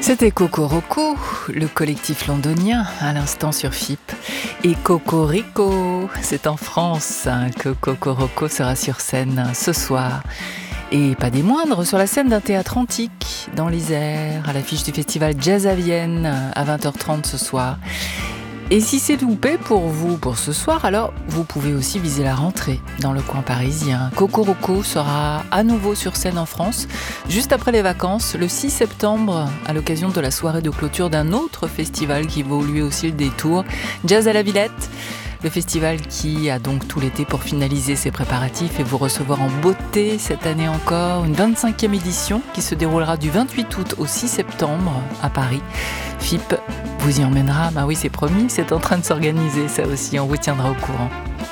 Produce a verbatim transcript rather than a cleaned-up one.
C'était Cocoroco, le collectif londonien, à l'instant sur F I P. Et Cocorico, c'est en France hein, que Cocoroco sera sur scène ce soir. Et pas des moindres, sur la scène d'un théâtre antique, dans l'Isère, à l'affiche du festival Jazz à Vienne, à vingt heures trente ce soir. Et si c'est loupé pour vous pour ce soir, alors vous pouvez aussi viser la rentrée dans le coin parisien. Cocoroco sera à nouveau sur scène en France, juste après les vacances, le six septembre, à l'occasion de la soirée de clôture d'un autre festival qui vaut lui aussi le détour, Jazz à la Villette. Le festival qui a donc tout l'été pour finaliser ses préparatifs et vous recevoir en beauté cette année encore. Une vingt-cinquième édition qui se déroulera du vingt-huit août au six septembre à Paris. F I P vous y emmènera, bah oui c'est promis, c'est en train de s'organiser ça aussi, on vous tiendra au courant.